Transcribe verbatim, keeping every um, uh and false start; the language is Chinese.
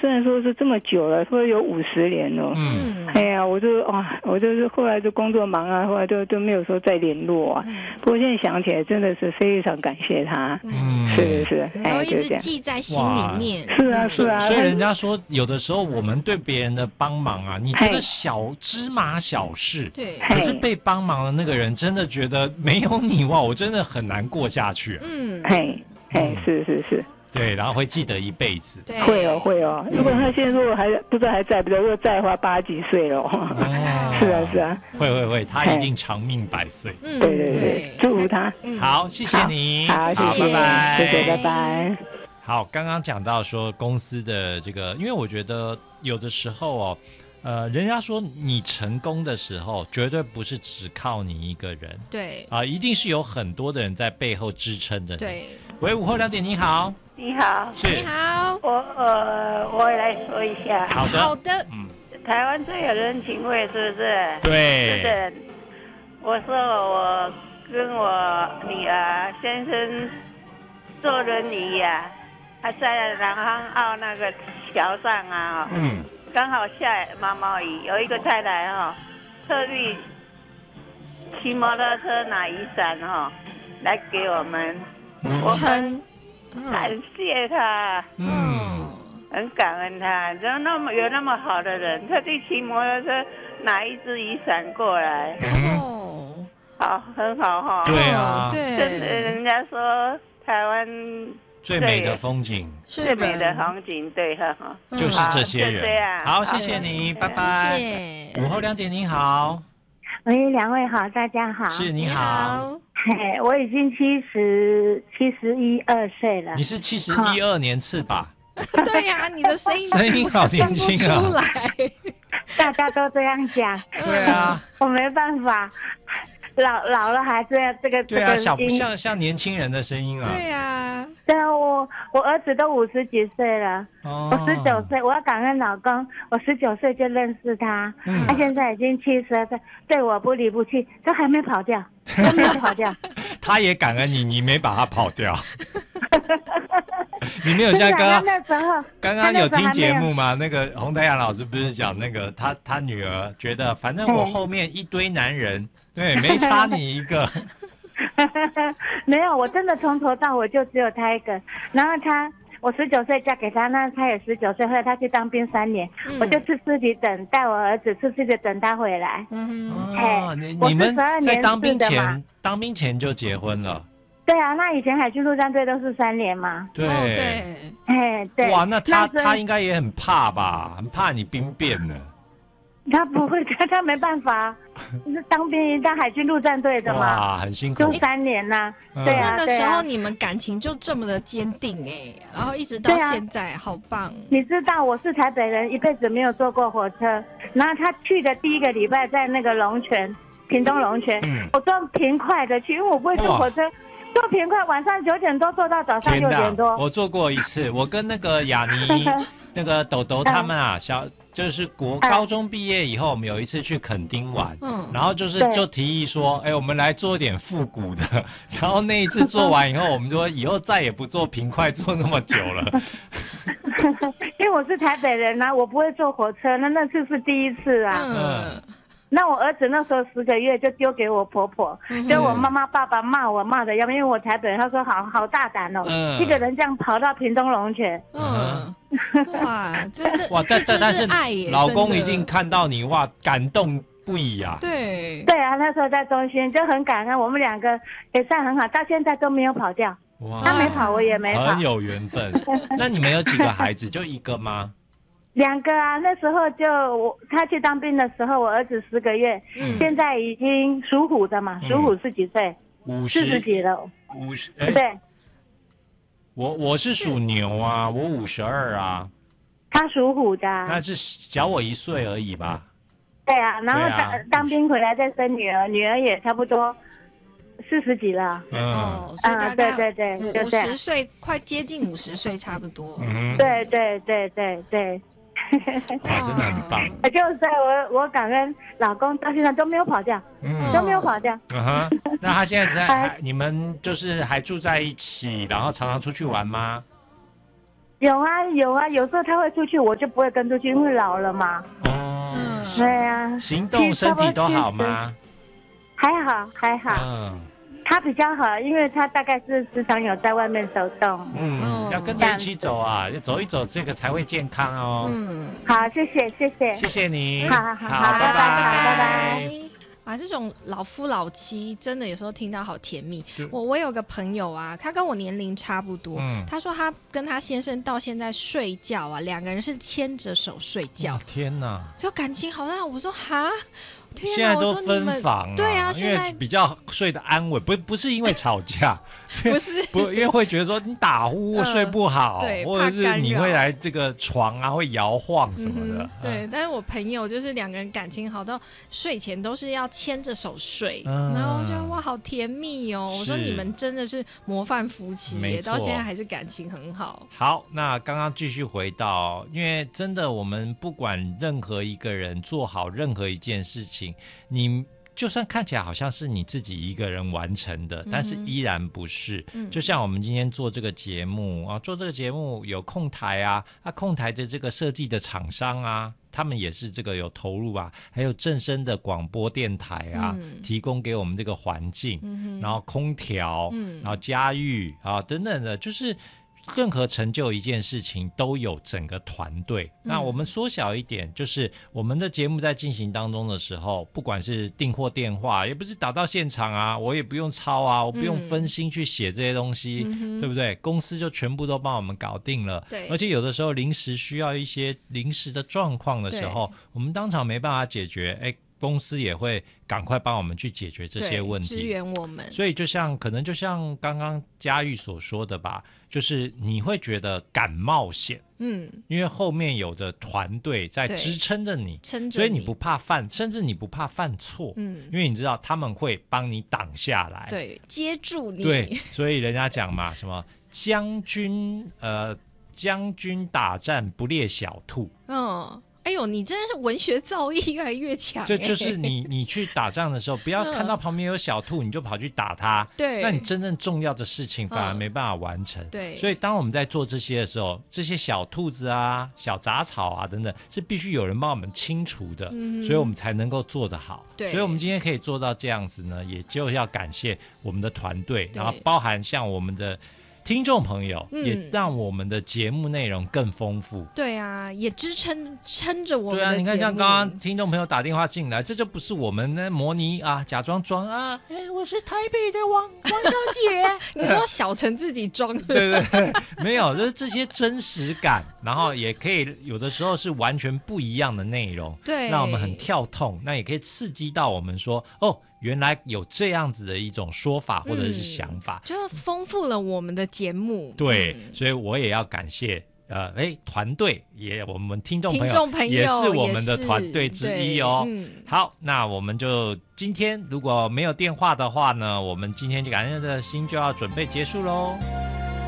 虽然说是这么久了，说有五十年了，嗯，哎呀，我就哇，我就是后来就工作忙啊，后来就都没有说再联络啊。嗯、不过现在想起来，真的是非常感谢他，嗯，是是是， 哎，就这样，记在心里面。 是啊是啊， 所以人家说，有的时候我们对别人的帮忙啊，你觉得小芝麻小事，对，可是被帮忙的那个人真的觉得没有你哇，我真的很难过下去。 嗯，嘿，嘿，是是是。 对，然后会记得一辈子。 对，会哦，会哦。如果他现在如果还不知道还在不在，如果在的话，八十几岁了。哦，是啊，是啊。 会会会，他一定长命百岁。 嗯，对对对，祝福他。 好，谢谢你。 好，谢谢， 拜拜， 谢谢，拜拜。 好，刚刚讲到说公司的这个，因为我觉得有的时候哦。呃，人家说你成功的时候，绝对不是只靠你一个人， 对啊、呃，一定是有很多的人在背后支撑着你。 对， 喂，午后两点，你好， 你好， 是， 你好， 我呃，我也来说一下， 好的， 好的， 嗯，台湾最有人情味，是不是？ 对， 是的，我说我跟我女儿先生坐轮椅呀、啊，他在南航澳那个桥上啊，嗯。刚好下毛毛雨，有一个太太哈、哦，特地骑摩托车拿雨伞哈、哦，来给我们，嗯、我很感谢她，嗯，很感恩她，然后那么有那么好的人，特地骑摩托车拿一支雨伞过来，哦、嗯，好，很好哈、哦， 对啊， 对， 真的，人家说台湾。 最美的风景， 最美的风景，对哈， 就是这些人。 这样， 好，谢谢你，拜拜。午后两点，你好。 喂，两位好，大家好。 是，你好。 嘿，我已经七十七十一二岁了。 你是七十一二年次吧？ 对呀、啊，你的声音声音好年轻啊！ 出来， 大家都这样讲。 对啊， 我没办法。老老了还这样，这个对啊， 这个像像像年轻人的声音啊。 对啊， 对啊，我我儿子都五十几岁了，哦、我十九岁，我要感恩老公，我十九岁就认识他，嗯、他现在已经七十二岁，对我不离不弃，都还没跑掉，都没有跑掉。 他也感恩你，你没把他跑掉。你没有像刚刚那时候， 刚刚有听节目吗？那个洪台阳老师不是讲那个他他女儿觉得反正我后面一堆男人。对，没差你一个。 没有，我真的从头到尾就只有他一个。然后他，我十九岁嫁给他，那他也十九岁，后来他去当兵三年，嗯、我就去自己等，带我儿子去自己等他回来。嗯哦，你你们在当兵前，当兵前就结婚了？ 对啊，那以前海军陆战队都是三年嘛。 对。 哦、对。 哎，对。 哇，那他那他应该也很怕吧？很怕你兵变呢。 他不会，他他没办法，是当兵当海军陆战队的嘛， 哇，很辛苦， 就三年呐、啊嗯，对啊， 那个时候你们感情就这么的坚定哎，然后一直到现在，啊、好棒。 你知道我是台北人，一辈子没有坐过火车，然后他去的第一个礼拜在那个龙泉，屏东龙泉，嗯、我坐平快的去，因为我不会坐火车。坐平快，晚上九点多坐到早上六点多。 我坐过一次，我跟那个雅尼、那个豆豆他们啊，小就是国高中毕业以后，我们有一次去垦丁玩，嗯，然后就是就提议说，哎，我们来做点复古的。然后那一次做完以后，我们就说以后再也不坐平快坐那么久了。 因为我是台北人啊，我不会坐火车，那那次是第一次啊。嗯。那我儿子那时候十个月就丢给我婆婆，嗯、就我妈妈爸爸骂我骂的要，因为我台北人，他说好好大胆哦，嗯、一个人这样跑到屏东龙泉， 嗯，哇，这是哇，但但但是老公一定看到你哇，感动不已啊。 对对啊，那时候在中心就很感恩，我们两个也算很好，到现在都没有跑掉，哇，他没跑我也没跑， 很有缘分。那你们有几个孩子？就一个吗？ 两个啊，那时候就我他去当兵的时候，我儿子十个月，嗯、现在已经属虎的嘛，属虎是几岁？ 五十四十几了。 五十， 欸、对。 我我是属牛啊，我五十二啊。 他属虎的、啊。 那是小我一岁而已吧。 对啊，然后当、啊、当兵回来再生女儿，女儿也差不多四十几了。 嗯。哦，啊， 对对对， 五十岁快接近五十岁差不多。 嗯。 对对对对对。 哇，真的很棒！ 就是我我感恩老公到现在都没有跑掉，嗯，都没有跑掉。 嗯哼，那他现在在你们就是还住在一起，然后常常出去玩吗？ 有啊有啊，有时候他会出去，我就不会跟出去，因为老了嘛。 哦， 对啊。 行动身体都好吗？ 还好还好。嗯。他比较好，因为他大概是时常有在外面走动。 嗯，要跟着一起走啊，要走一走，这个才会健康哦。 嗯，好，谢谢谢谢。 谢谢你。 好好好，拜拜拜拜。 啊，这种老夫老妻真的有时候听到好甜蜜。我我有个朋友啊，他跟我年龄差不多，嗯、他说他跟他先生到现在睡觉啊，两个人是牵着手睡觉。 天哪！ 就感情好大，我说哈。 现在都分房了， 对啊， 因为比较睡得安稳，不不是因为吵架， 不是不因为会觉得说你打呼睡不好， 呃、 或者是你会来这个床啊会摇晃什么的。 嗯、对，但是我朋友就是两个人感情好到睡前都是要牵着手睡，嗯、然后我觉得哇好甜蜜哦，我说你们真的是模范夫妻耶，到现在还是感情很好。 好，那刚刚继续回到，因为真的我们不管任何一个人做好任何一件事情。你就算看起来好像是你自己一个人完成的，嗯、但是依然不是。嗯、就像我们今天做这个节目啊，做这个节目有控台啊，啊控台的这个设计的厂商啊，他们也是这个有投入啊，还有正声的广播电台啊，嗯、提供给我们这个环境，嗯、然后空调，嗯、然后家具啊等等的，就是。任何成就一件事情都有整个团队，嗯、那我们缩小一点，就是我们的节目在进行当中的时候，不管是订货电话，也不是打到现场啊，我也不用抄啊，我不用分心去写这些东西，嗯、对不对？公司就全部都帮我们搞定了。对，而且有的时候临时需要一些临时的状况的时候，我们当场没办法解决，哎。公司也会赶快帮我们去解决这些问题， 支援我们。 所以就像可能就像刚刚嘉玉所说的吧，就是你会觉得敢冒险，嗯，因为后面有着团队在支撑着你， 撑着你， 所以你不怕犯，甚至你不怕犯错，嗯，因为你知道他们会帮你挡下来， 对，接住你， 对，所以人家讲嘛，什么将军呃将军打战不猎小兔， 嗯。哎呦，你真的是文学造诣越来越强。 这就是你，你去打仗的时候，不要看到旁边有小兔，你就跑去打它。 对， 那你真正重要的事情反而没办法完成。 对， 所以当我们在做这些的时候，这些小兔子啊、小杂草啊等等，是必须有人帮我们清除的，嗯、所以我们才能够做得好。 对， 所以我们今天可以做到这样子呢，也就要感谢我们的团队，然后包含像我们的。听众朋友、嗯、也让我们的节目内容更丰富。 对啊，也支撑撑着我们的节目。对啊， 你看像刚刚听众朋友打电话进来，这就不是我们的模拟啊，假装装啊，哎，我是台北的王王小姐。 你说小陈自己装的？ 对对对，没有，就是这些真实感，然后也可以有的时候是完全不一样的内容， 对， 让我们很跳痛，那也可以刺激到我们说，哦。原来有这样子的一种说法或者是想法， 嗯、就丰富了我们的节目。 对，嗯、所以我也要感谢呃，哎，团队也我们听众朋友， 听众朋友也是我们的团队之一哦。嗯、好，那我们就今天如果没有电话的话呢，我们今天就感恩的心就要准备结束喽。